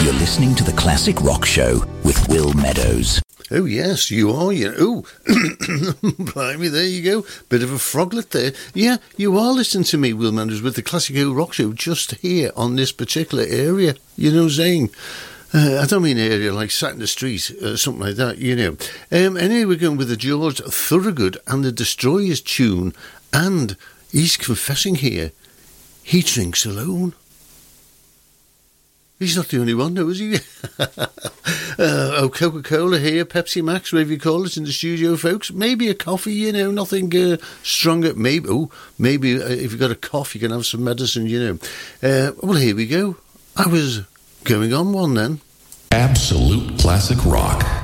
You're listening to the Classic Rock Show with Will Meadows. Oh, yes, you are. Oh, blimey, there you go. Bit of a froglet there. Yeah, you are listening to me, Will Meadows, with the Classic Rock Show just here on this particular area. You know what I'm saying? I don't mean area like sat in the street, something like that, you know. Anyway, we're going with the George Thorogood and the Destroyers tune, and he's confessing here, he drinks alone. He's not the only one, though, is he? Coca-Cola here, Pepsi Max, whatever you call it, in the studio, folks. Maybe a coffee, you know, nothing stronger. Maybe if you've got a cough, you can have some medicine, you know. Well, here we go. I was going on one then. Absolute classic rock.